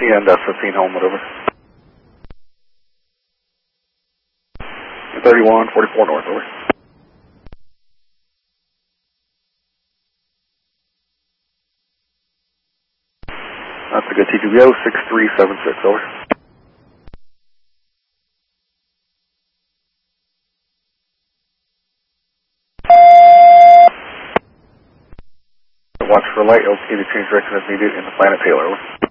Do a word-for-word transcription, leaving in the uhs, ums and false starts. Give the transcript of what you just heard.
and uh, fifteen Homewood, over. thirty-one forty-four North, over. That's a good T Q B O, six three seven six, over. Watch for light, L T to change direction as needed in the Planet Taylor, over.